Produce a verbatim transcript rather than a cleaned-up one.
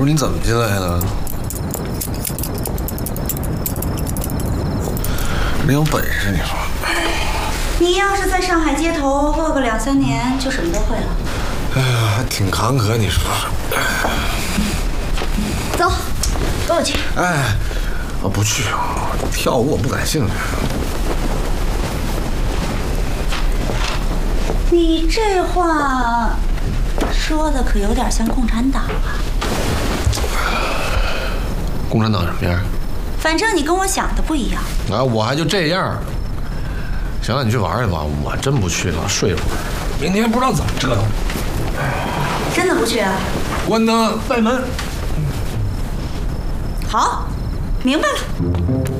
不是你怎么进来的？没有本事，你说。 你要是在上海街头饿个两三年，就什么都会了。 哎呀，还挺坎坷，你说说。 走，跟我去。 哎，我不去，跳舞我不感兴趣。 你这话说的可有点像共产党啊！ 共产党什么样？ 反正你跟我想的不一样。 啊，我还就这样。行了，你去玩去吧，我真不去了，睡会儿。明天不知道怎么折腾。 真的不去啊？ 关灯，带门。 好，明白了。